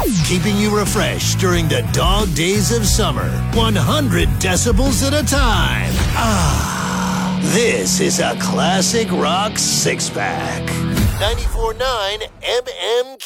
keeping you refreshed during the dog days of summer. 100 decibels at a time. Ah, this is a classic rock six-pack. 94.9 MM.